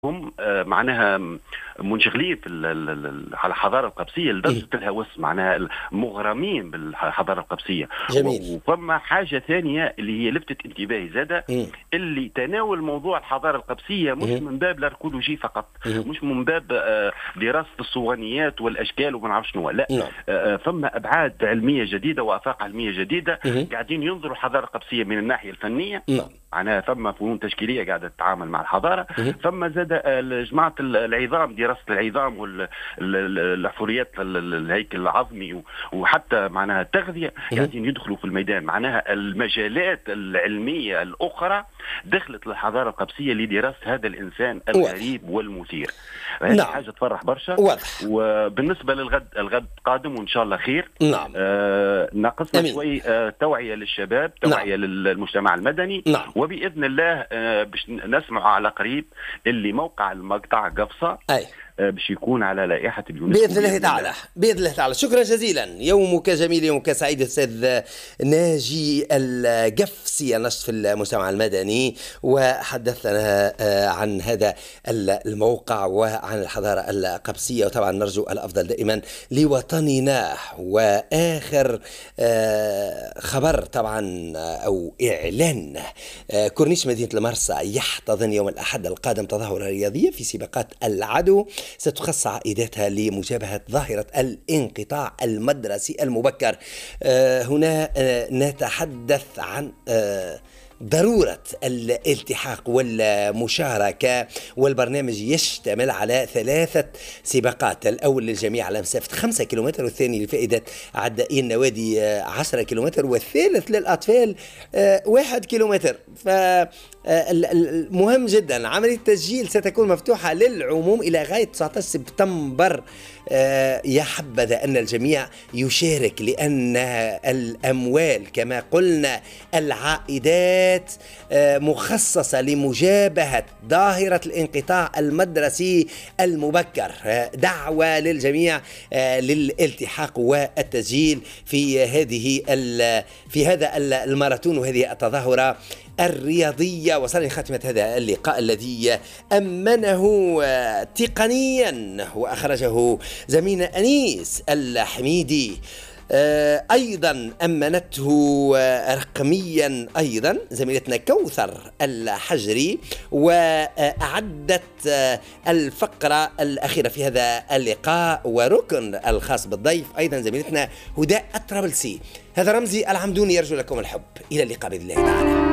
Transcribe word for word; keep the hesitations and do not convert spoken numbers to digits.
هم آه، معناها منشغلين في ال- ال- ال- على الحضاره القبسيه لدرجه الهوس، معناها مغرمين بالحضاره القبسيه. جميل. و- وفما حاجه ثانيه اللي هي لفتت انتباهي زاده، مم. اللي تناول موضوع الحضاره القبسيه مش مم. من باب الاركولوجي فقط، مم. مش من باب آه، دراسه الصوانيات والاشكال وما نعرف شنو، لا. نعم. آه، فما ابعاد علميه جديده وافاق علميه جديده مم. قاعدين ينظروا الحضاره القبسيه من الناحيه الفنيه. نعم. معناها فما فنون تشكيليه قاعده تتعامل مع الحضاره. مم. فما زاد جماعه العظام، دراسه العظام والحفريات الهيكل العظمي و- وحتى معناها التغذيه قاعدين يدخلوا في الميدان. معناها المجالات العلميه الاخرى دخلت للحضاره القبسيه لدراسه هذا الانسان الغريب والمثير. هذه نعم. حاجه تفرح برشا. واضح. وبالنسبه للغد، الغد قادم وان شاء الله خير. نعم. آه ناقصنا أمين. شوي آه توعيه للشباب، توعيه نعم. للمجتمع المدني. نعم. وباذن الله آه باش نسمع على قريب اللي موقع المقطع قفصه أي. آه باش يكون على لائحه اليونسكو بإذن الله تعالى. بإذن الله تعالى. شكرا جزيلا. يومك جميل، يومك سعيد أستاذ ناجي القفصي، نشط في المجتمع المدني، وحدثنا آه، عن هذا الموقع وعن الحضارة القبسية، وطبعا نرجو الأفضل دائما لوطننا. وآخر آه، خبر طبعا أو إعلان آه، كورنيش مدينة المرسى يحتضن يوم الأحد القادم تظاهرة رياضية في سباقات العدو ستخص عائداتها لمجابهة ظاهرة الانقطاع المدرسي المبكر. آه، هنا آه، نتحدث عن آه، ضرورة الالتحاق والمشاركة، والبرنامج يشتمل على ثلاثة سباقات: الأول للجميع على مسافة خمسة كيلومتر، والثاني لفائدة عدائي النوادي آه، عشرة كيلومتر، والثالث للأطفال آه، واحد كيلومتر. ف مهم جدا عملية التسجيل ستكون مفتوحة للعموم إلى غاية تسعة عشر سبتمبر. آه، يا حبذا أن الجميع يشارك، لأن الأموال كما قلنا العائدات آه، مخصصة لمجابهة ظاهرة الانقطاع المدرسي المبكر. آه، دعوة للجميع آه، للالتحاق والتسجيل في هذه في هذا الماراثون وهذه التظاهرة الرياضية. وصلني خاتمة هذا اللقاء الذي أمنه آه، تقنيا وأخرجه زميلنا أنيس الحميدي. آه، أيضا أمنته آه، رقميا أيضا زميلتنا كوثر الحجري، وأعدت آه، الفقرة الأخيرة في هذا اللقاء وركن الخاص بالضيف أيضا زميلتنا هداء الطرابلسي. هذا رمزي العمدوني، يرجو لكم الحب. إلى اللقاء بإذن الله تعالى.